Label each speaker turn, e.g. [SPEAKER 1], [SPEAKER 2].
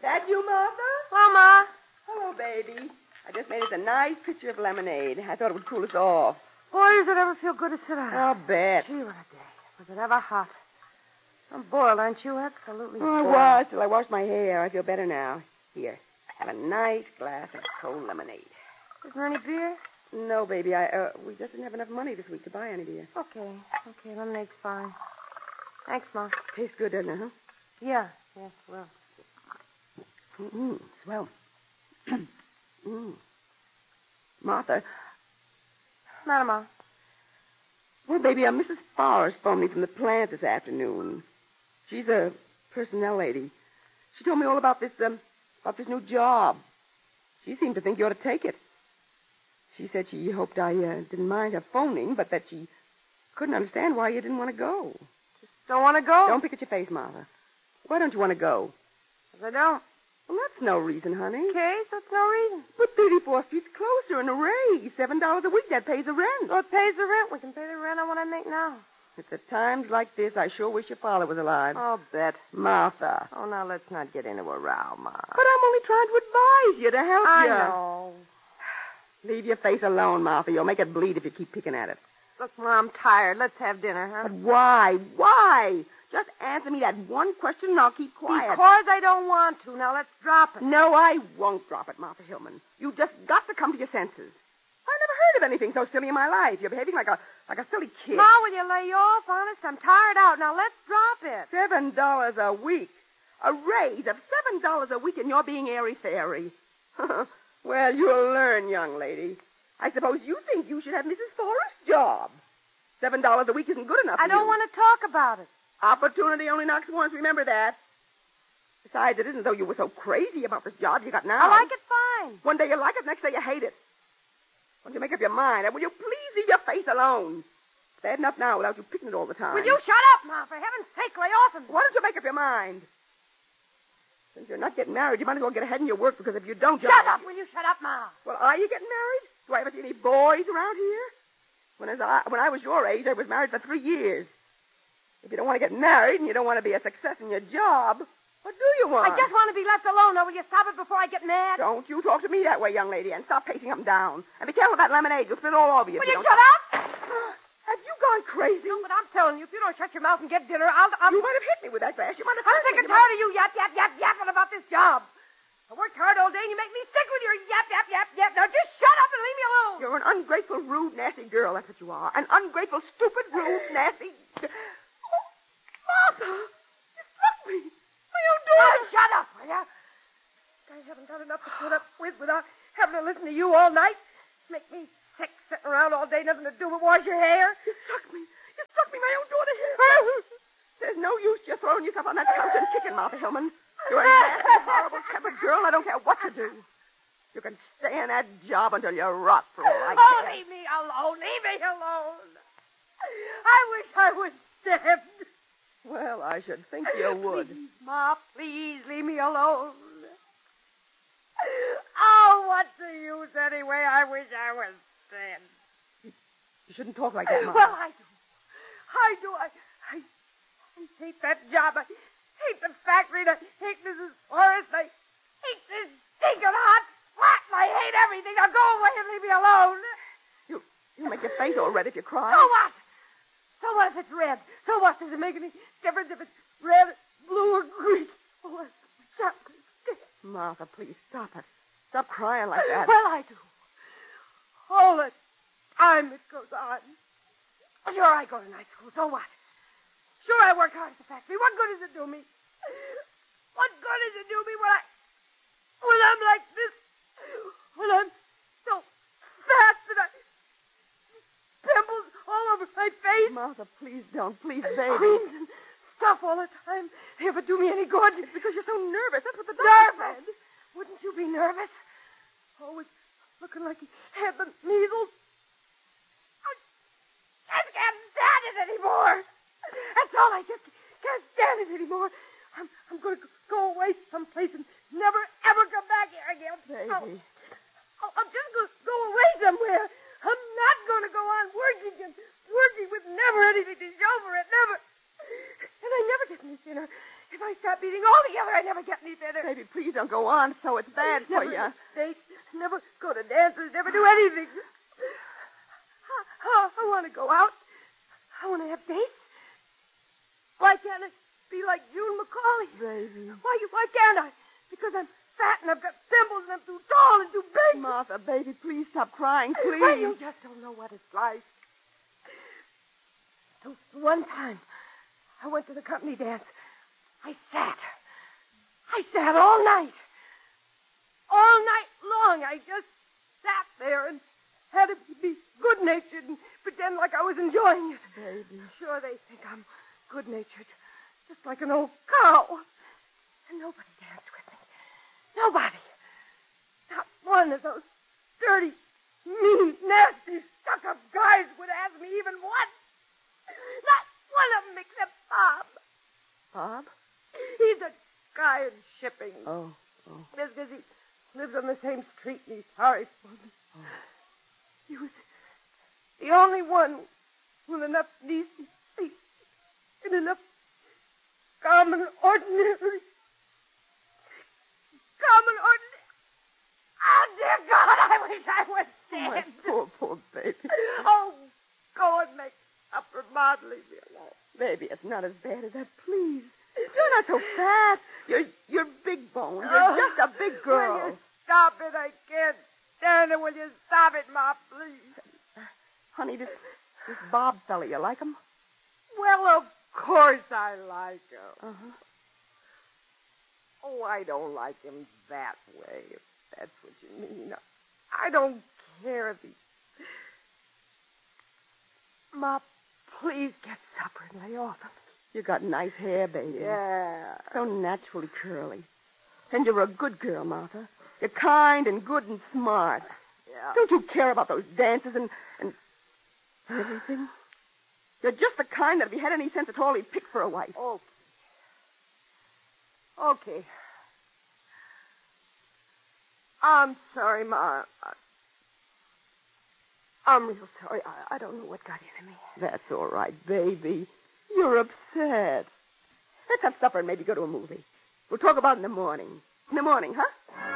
[SPEAKER 1] That you, Martha?
[SPEAKER 2] Hello, Ma.
[SPEAKER 1] Hello, baby. I just made us a nice pitcher of lemonade. I thought it would cool us off.
[SPEAKER 2] Boy, does it ever feel good to sit down.
[SPEAKER 1] I'll bet.
[SPEAKER 2] Gee, what a day. Was it ever hot? I'm boiled, aren't you? Absolutely
[SPEAKER 1] Oh, I
[SPEAKER 2] boiled.
[SPEAKER 1] was till I washed my hair. I feel better now. Here, have a nice glass of cold lemonade.
[SPEAKER 2] Isn't there any beer?
[SPEAKER 1] No, baby. We just didn't have enough money this week to buy any beer.
[SPEAKER 2] Okay, lemonade's fine. Thanks, Ma.
[SPEAKER 1] Tastes good, doesn't it, huh?
[SPEAKER 2] Yeah, well.
[SPEAKER 1] Swell. Martha.
[SPEAKER 2] Matter, Ma.
[SPEAKER 1] Well, baby, Mrs. Forrest phoned me from the plant this afternoon. She's a personnel lady. She told me all about this new job. She seemed to think you ought to take it. She said she hoped I didn't mind her phoning, but that she couldn't understand why you didn't want to go.
[SPEAKER 2] Just don't want to go?
[SPEAKER 1] Don't pick at your face, Martha. Why don't you want to go?
[SPEAKER 2] 'Cause I don't.
[SPEAKER 1] Well, that's no reason, honey.
[SPEAKER 2] Okay, so it's no reason.
[SPEAKER 1] But 34th Street's closer and a raise. $7 a week, that pays the rent.
[SPEAKER 2] Well, it pays the rent. We can pay the rent on what I make now.
[SPEAKER 1] It's at times like this I sure wish your father was alive.
[SPEAKER 2] I'll bet.
[SPEAKER 1] Martha.
[SPEAKER 2] Oh, now let's not get into a row, Ma.
[SPEAKER 1] But I'm only trying to advise you, to help
[SPEAKER 2] I
[SPEAKER 1] you.
[SPEAKER 2] know.
[SPEAKER 1] Leave your face alone, Martha. You'll make it bleed if you keep picking at it.
[SPEAKER 2] Look, Ma, I'm tired. Let's have dinner, huh?
[SPEAKER 1] But why? Why? Just answer me that one question and I'll keep quiet.
[SPEAKER 2] Because I don't want to. Now let's drop it.
[SPEAKER 1] No, I won't drop it, Martha Hillman. You just got to come to your senses. I never heard of anything so silly in my life. You're behaving like a silly kid.
[SPEAKER 2] Ma, will you lay off? Honest, I'm tired out. Now let's drop it.
[SPEAKER 1] $7 a week. A raise of $7 a week and you're being airy-fairy. Well, you'll learn, young lady. I suppose you think you should have Mrs. Forrest's job. $7 a week isn't good enough for
[SPEAKER 2] I don't
[SPEAKER 1] you.
[SPEAKER 2] want to talk about it.
[SPEAKER 1] Opportunity only knocks once. Remember that. Besides, it isn't though you were so crazy about this job you got now.
[SPEAKER 2] I like it fine.
[SPEAKER 1] One day you like it, next day you hate it. Why don't you make up your mind? And will you please leave your face alone? It's bad enough now without you picking it all the time.
[SPEAKER 2] Will you shut up, Ma? For heaven's sake, lay off and...
[SPEAKER 1] Why don't you make up your mind? Since you're not getting married, you might as well get ahead in your work, because if you don't...
[SPEAKER 2] Shut up! Will you shut up, Ma?
[SPEAKER 1] Well, are you getting married? Do I ever see any boys around here? When I was your age, I was married for 3 years. If you don't want to get married and you don't want to be a success in your job, what do you want?
[SPEAKER 2] I just want to be left alone. Now, will you stop it before I get mad?
[SPEAKER 1] Don't you talk to me that way, young lady, and stop pacing up and down. And be careful with that lemonade. You'll spill all over you.
[SPEAKER 2] Will you shut up?
[SPEAKER 1] Have you gone crazy?
[SPEAKER 2] No, but I'm telling you, if you don't shut your mouth and get dinner, I'll...
[SPEAKER 1] You might have hit me with that glass. You might have
[SPEAKER 2] I'm
[SPEAKER 1] hurt
[SPEAKER 2] sick
[SPEAKER 1] me.
[SPEAKER 2] and tired of you yapping about this job. I worked hard all day, and you make me sick with your yap. Now just shut up and leave me alone.
[SPEAKER 1] You're an ungrateful, rude, nasty girl. That's what you are. An ungrateful, stupid, rude, nasty... Oh, Martha! You struck me. My own daughter.
[SPEAKER 2] Now, shut up, will ya? I haven't got enough to put up with without having to listen to you all night. Make me sick sitting around all day, nothing to do but wash your hair.
[SPEAKER 1] You struck me. You struck me, my own daughter here. There's no use just throwing yourself on that couch and kicking, Martha Hillman. You're a nasty, horrible-tempered girl. I don't care what you do. You can stay in that job until you rot for all I care.
[SPEAKER 2] Oh, leave me alone. Leave me alone. I wish I was dead.
[SPEAKER 1] Well, I should think you would.
[SPEAKER 2] Please, Ma, please leave me alone. Oh, what's the use anyway? I wish I was dead.
[SPEAKER 1] You shouldn't talk like that, Martha.
[SPEAKER 2] Well, I do. I hate that job. I hate the factory. And I hate Mrs. Forrest. I hate this stinking hot flat. And I hate everything. Now go away and leave me alone.
[SPEAKER 1] You make your face all red if you cry.
[SPEAKER 2] So what? So what if it's red? So what? Does it make any difference if it's red, blue, or green? Oh, stop.
[SPEAKER 1] Martha, please stop it. Stop crying like that.
[SPEAKER 2] Well, I do. All the time it goes on. Sure, I go to night school. So what? Sure, I work hard at the factory. What good does it do me? What good does it do me when I'm like this? When I'm so fat that I... pimples all over my face.
[SPEAKER 1] Martha, please don't. Please, baby.
[SPEAKER 2] Creams and stuff all the time. They ever do me any good?
[SPEAKER 1] It's because you're so nervous. That's what the doctor
[SPEAKER 2] Nervous? Wouldn't you be nervous? Always looking like he had the measles. I can't stand it anymore. That's all. I just can't stand it anymore. I'm going to go away someplace and never, ever come back here again.
[SPEAKER 1] Baby.
[SPEAKER 2] I'm just going to go away somewhere. I'm not going to go on working with never anything to show for it, never. And I never get any dinner. If I stop eating eating altogether. I never get any better.
[SPEAKER 1] Baby, please don't go on so. It's bad for
[SPEAKER 2] Never
[SPEAKER 1] you.
[SPEAKER 2] Date, never go to dances, never do anything. I want to go out. I want to have dates. Why can't it be like June Macaulay?
[SPEAKER 1] Baby.
[SPEAKER 2] Why can't I? Because I'm fat and I've got pimples and I'm too tall and too big.
[SPEAKER 1] Martha, baby, please stop crying, please.
[SPEAKER 2] Well, you just don't know what it's like. So one time, I went to the company dance. I sat all night. All night long, I just sat there and had to be good-natured and pretend like I was enjoying it.
[SPEAKER 1] Baby.
[SPEAKER 2] Sure, they think I'm good-natured, just like an old cow. And nobody danced with me. Nobody. Not one of those dirty, mean, nasty, stuck-up guys would ask me even once. Not one of them except Bob.
[SPEAKER 1] Bob?
[SPEAKER 2] He's a guy in shipping.
[SPEAKER 1] Oh.
[SPEAKER 2] Just because he lives on the same street and he's sorry for me.
[SPEAKER 1] Oh.
[SPEAKER 2] He was the only one with enough decency and enough common ordinary. Oh, dear God, I wish I was dead.
[SPEAKER 1] My poor baby.
[SPEAKER 2] Oh, go and make up for Maud. Leave me alone.
[SPEAKER 1] Baby, it's not as bad as that, please. You're not so fat. You're big boned. You're just a big girl.
[SPEAKER 2] Will you stop it? I can't stand it. Will you stop it, Ma, please?
[SPEAKER 1] Honey, this Bob fella, you like him?
[SPEAKER 2] Well, of course I like him.
[SPEAKER 1] Uh-huh.
[SPEAKER 2] Oh, I don't like him that way, if that's what you mean. I don't care if he... Ma, please get supper and lay off of me.
[SPEAKER 1] You got nice hair, baby.
[SPEAKER 2] Yeah.
[SPEAKER 1] So naturally curly. And you're a good girl, Martha. You're kind and good and smart.
[SPEAKER 2] Yeah.
[SPEAKER 1] Don't you care about those dances and everything? You're just the kind that if he had any sense at all, he'd pick for a wife.
[SPEAKER 2] Okay. I'm sorry, Ma. I'm real sorry. I don't know what got into me.
[SPEAKER 1] That's all right, baby. You're upset. Let's have supper and maybe go to a movie. We'll talk about it in the morning. In the morning, huh?